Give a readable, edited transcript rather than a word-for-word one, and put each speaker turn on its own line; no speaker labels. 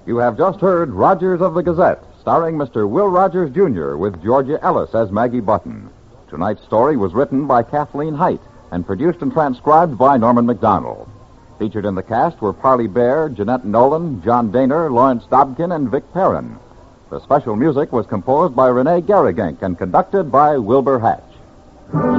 You have just heard Rogers of the Gazette, starring Mr. Will Rogers, Jr., with Georgia Ellis as Maggie Button. Tonight's story was written by Kathleen Height and produced and transcribed by Norman McDonald. Featured in the cast were Parley Bear, Jeanette Nolan, John Daner, Lawrence Dobkin, and Vic Perrin. The special music was composed by Rene Garriguenc and conducted by Wilbur Hatch.